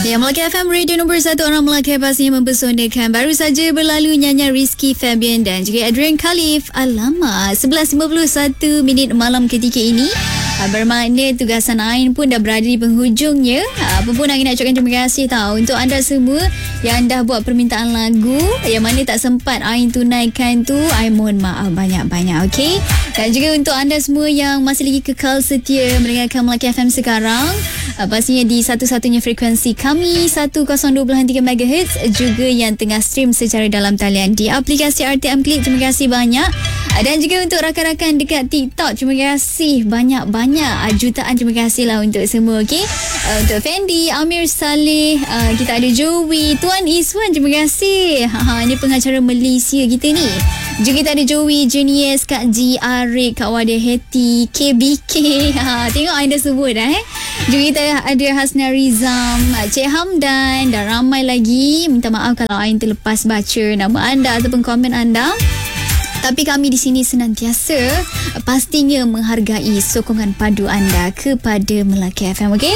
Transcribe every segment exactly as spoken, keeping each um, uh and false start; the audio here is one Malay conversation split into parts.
Ya, Melaka F M Radio nombor satu, orang Melaka pastinya mempesonakan. Baru saja berlalu nyanyi Rizky Febian dan juga Adrian Khalif. Alamak, sebelas lima puluh satu minit malam ketika ini. Bermakna tugasan Ain pun dah berada di penghujungnya. Apa pun Ain nak ucapkan terima kasih tahu untuk anda semua yang dah buat permintaan lagu yang mana tak sempat Ain tunaikan tu. Ain mohon maaf banyak-banyak, okey? Dan juga untuk anda semua yang masih lagi kekal setia mendengarkan Melaka F M sekarang, pastinya di satu-satunya frekuensi kami seratus dua puluh tiga megahertz, juga yang tengah stream secara dalam talian di aplikasi R T M Click. Terima kasih banyak. Dan juga untuk rakan-rakan dekat TikTok, terima kasih banyak-banyak, jutaan terima kasih lah untuk semua, okey? Uh, untuk Fendi, Amir Saleh, uh, kita ada Joey, Tuan Iswan, terima kasih. Ha, ha, ini pengacara Malaysia kita ni. Juga kita ada Joey, Junius, Kak G, Arik, Kak Wada Heti, K B K. Ha, tengok Ain dah sebut dah eh. Juga kita ada Hasna Rizam, Cik Hamdan dan ramai lagi. Minta maaf kalau Ain terlepas baca nama anda ataupun komen anda. Tapi kami di sini senantiasa pastinya menghargai sokongan padu anda kepada Melaka F M, okey?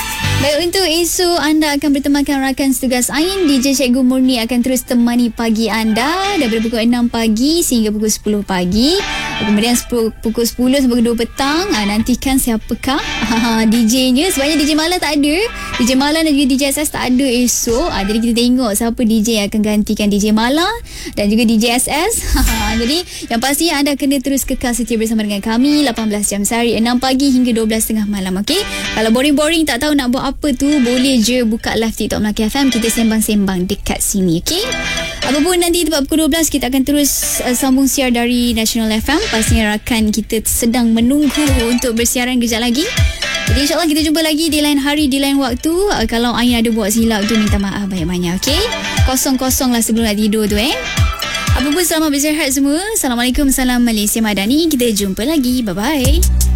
Baik, untuk isu anda akan bertemankan rakan setugas Ain, D J Cikgu Murni akan terus temani pagi anda daripada pukul enam pagi sehingga pukul sepuluh pagi. Kemudian pukul sepuluh sampai pukul dua petang, ha, nantikan siapakah ha, D J-nya. Sebabnya D J Mala tak ada, D J Mala dan juga D J S S tak ada esok. Ha, jadi kita tengok siapa D J yang akan gantikan D J Mala dan juga D J S S. Ha, jadi yang pastinya anda kena terus kekal setia bersama dengan kami lapan belas jam sehari, enam pagi hingga dua belas tiga puluh malam, okey? Kalau boring-boring tak tahu nak buat apa tu, boleh je buka live TikTok Melaka F M. Kita sembang-sembang dekat sini, okey? Apapun nanti tepat pukul dua belas kita akan terus uh, sambung siar dari National F M. Pastinya rakan kita sedang menunggu untuk bersiaran kejap lagi. Jadi insyaAllah kita jumpa lagi di lain hari, di lain waktu. uh, Kalau Ain ada buat silap tu, minta maaf banyak-banyak, okey? Kosong-kosong lah sebelum nak tidur tu, eh? Apa pun, selamat bersihat semua. Assalamualaikum, salam Malaysia Madani. Kita jumpa lagi, bye-bye.